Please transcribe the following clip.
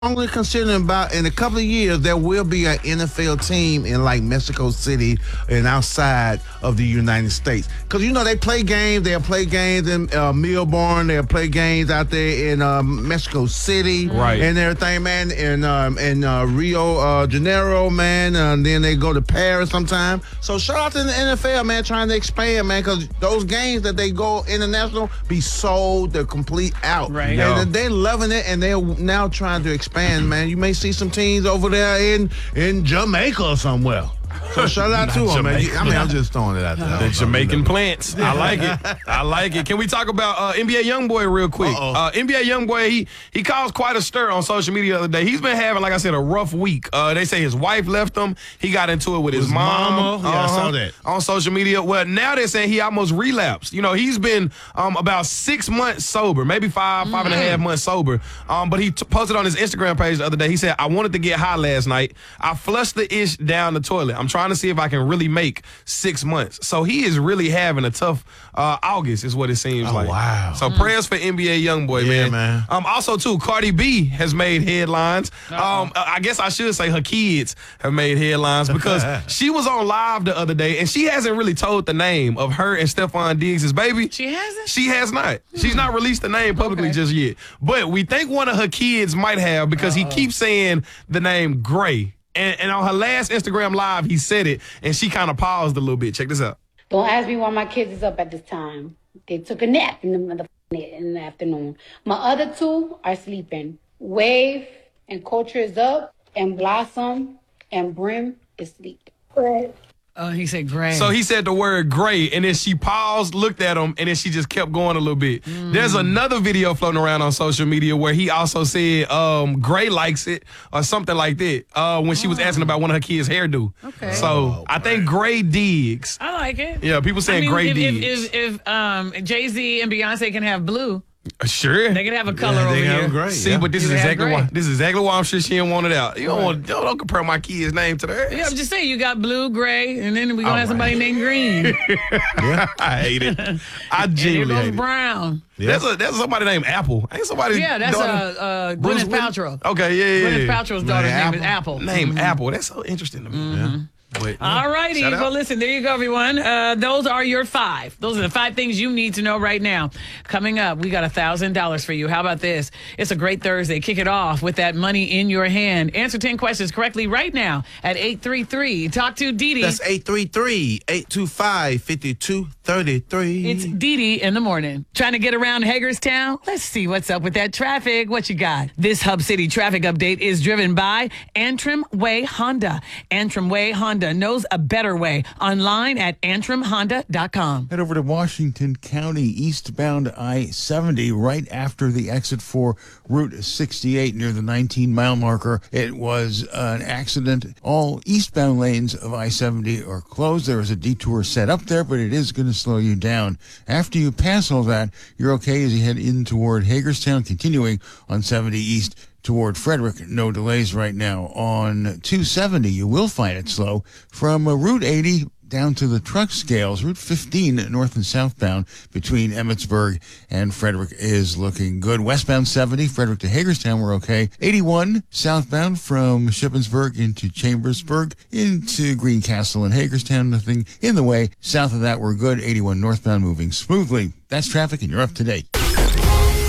strongly considering about in a couple of years there will be an NFL team in like Mexico City and outside of the United States, because they play games. They'll play games in Melbourne. They'll play games out there in Mexico City, right, and everything, man. In Rio Janeiro, man. Then they go to Paris sometime. So shout out to the NFL, man, trying to expand, man, because those games that they go international be sold the complete out, right? And they're loving it, and they're now trying to expand, man. You may see some teams over there in Jamaica or somewhere. So shout out to them, man. I'm just throwing it out there. The Jamaican plants. I like it. I like it. Can we talk about NBA YoungBoy real quick? NBA YoungBoy, he caused quite a stir on social media the other day. He's been having, like I said, a rough week. They say his wife left him. He got into it with his mom. Yeah, I saw that. On social media. Well, now they're saying he almost relapsed. He's been about 6 months sober, maybe five and a half months sober. But he posted on his Instagram page the other day. He said, I wanted to get high last night. I flushed the ish down the toilet. I'm trying to see if I can really make 6 months. So he is really having a tough August, is what it seems like. Wow. So prayers for NBA YoungBoy, man. Also, too, Cardi B has made headlines. I guess I should say her kids have made headlines, because she was on live the other day, and she hasn't really told the name of her and Stephon Diggs' baby. She hasn't? She has not. She's not released the name publicly just yet. But we think one of her kids might have, because he keeps saying the name Gray. And on her last Instagram Live, he said it, and she kind of paused a little bit. Check this out. Don't ask me why my kids is up at this time. They took a nap in the afternoon. My other two are sleeping. Wave and Culture is up, and Blossom and Brim is asleep. Oh, he said gray. So he said the word gray, and then she paused, looked at him, and then she just kept going a little bit. There's another video floating around on social media where he also said Gray likes it or something like that when she was asking about one of her kids' hairdo. Okay. So I think Gray Diggs. I like it. Yeah, people saying Gray Diggs. If Jay-Z and Beyonce can have blue, sure, they can have a color over here. Great. See, but this is exactly why I'm sure she didn't want it out. You don't compare my kid's name to theirs. Yeah, I'm just saying, you got blue, gray, and then we're going to have somebody named Green. I hate it. I genuinely hate it. Brown. Yeah. There's somebody named Apple. Ain't somebody? Yeah, that's Gwyneth Paltrow. Okay, yeah. Gwyneth Paltrow's daughter's name is Apple. Name Apple. That's so interesting to me. Yeah. But, all righty. Well, listen, there you go, everyone. Those are your 5. Those are the 5 things you need to know right now. Coming up, we got $1,000 for you. How about this? It's a great Thursday. Kick it off with that money in your hand. Answer 10 questions correctly right now at 833. Talk to Dee Dee. That's 833-825-5233. It's Dee Dee in the morning. Trying to get around Hagerstown? Let's see what's up with that traffic. What you got? This Hub City traffic update is driven by Antrim Way Honda. Antrim Way Honda knows a better way. Online at antrimhonda.com. Head over to Washington County, eastbound I-70, right after the exit for Route 68 near the 19-mile marker. It was an accident. All eastbound lanes of I-70 are closed. There is a detour set up there, but it is going to slow you down. After you pass all that, you're okay as you head in toward Hagerstown, continuing on 70 East toward Frederick. No delays right now. On 270, you will find it slow from Route 80 down to the truck scales. Route 15 north and southbound between Emmitsburg and Frederick is looking good. Westbound 70, Frederick to Hagerstown, we're okay. 81 southbound from Shippensburg into Chambersburg into Greencastle and Hagerstown, nothing in the way. South of that, we're good. 81 northbound moving smoothly. That's traffic, and you're up to date.